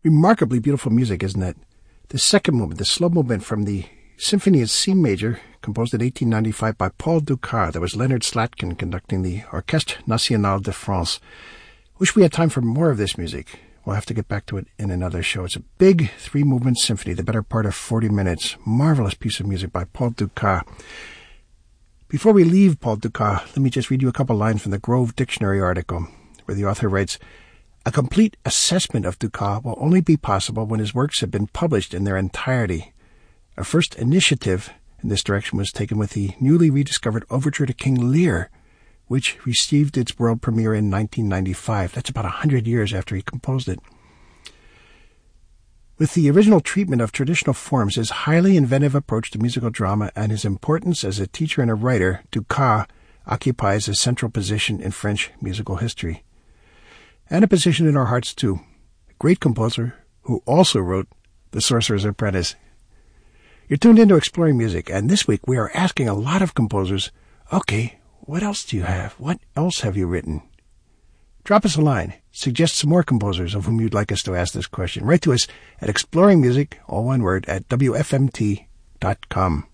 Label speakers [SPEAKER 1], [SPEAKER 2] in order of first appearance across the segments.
[SPEAKER 1] Remarkably beautiful music, isn't it? The second movement, the slow movement from the Symphony in C major, composed in 1895 by Paul Dukas. There was Leonard Slatkin conducting the Orchestre Nationale de France. Wish we had time for more of this music. We'll have to get back to it in another show. It's a big three-movement symphony, the better part of 40 minutes. Marvelous piece of music by Paul Dukas. Before we leave Paul Dukas, let me just read you a couple lines from the Grove Dictionary article, where the author writes, "A complete assessment of Dukas will only be possible when his works have been published in their entirety. A first initiative in this direction was taken with the newly rediscovered Overture to King Lear, which received its world premiere in 1995. That's about 100 years after he composed it. With the original treatment of traditional forms, his highly inventive approach to musical drama, and his importance as a teacher and a writer, Dukas occupies a central position in French musical history. And a position in our hearts, too. A great composer who also wrote The Sorcerer's Apprentice." You're tuned into Exploring Music, and this week we are asking a lot of composers, okay, what else do you have? What else have you written? Drop us a line. Suggest some more composers of whom you'd like us to ask this question. Write to us at exploringmusic, all one word, at wfmt.com.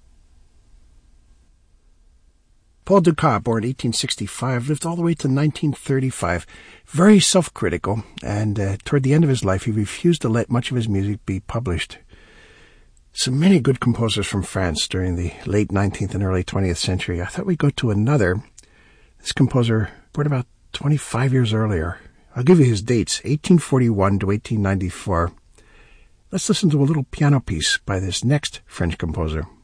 [SPEAKER 1] Paul Dukas, born 1865, lived all the way to 1935. Very self-critical, and toward the end of his life, he refused to let much of his music be published. So many good composers from France during the late 19th and early 20th century. I thought we'd go to another. This composer born about 25 years earlier. I'll give you his dates, 1841 to 1894. Let's listen to a little piano piece by this next French composer.